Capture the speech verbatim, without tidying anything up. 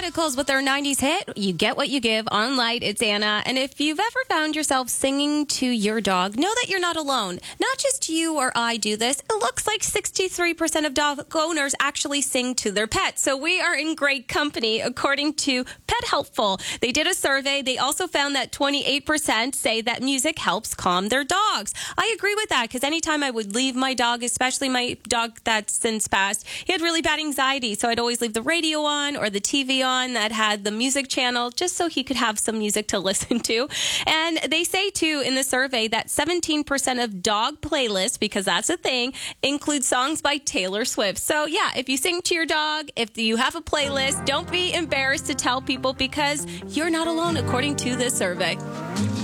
Radicals with their nineties hit, You Get What You Give. On Light, it's Anna. And if you've ever found yourself singing to your dog, know that you're not alone. Not just you or I do this. It looks like sixty-three percent of dog owners actually sing to their pets. So we are in great company, according to Pet Helpful. They did a survey. They also found that twenty-eight percent say that music helps calm their dogs. I agree with that, because anytime I would leave my dog, especially my dog that's since passed, he had really bad anxiety. So I'd always leave the radio on or the T V on that had the music channel, just so he could have some music to listen to. And they say, too, in the survey that seventeen percent of dog playlists, because that's a thing, include songs by Taylor Swift. So, yeah, if you sing to your dog, if you have a playlist, don't be embarrassed to tell people, because you're not alone, according to this survey.